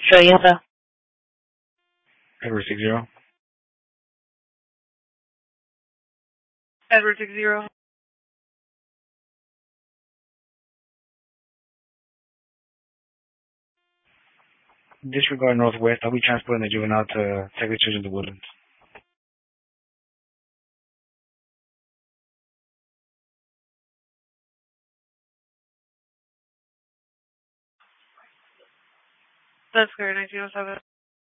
Toyota. Edward 60. Edward 60. Disregard Northwest. I'll be transporting the juvenile to Texas Children's of Woodlands. That's correct, 1907.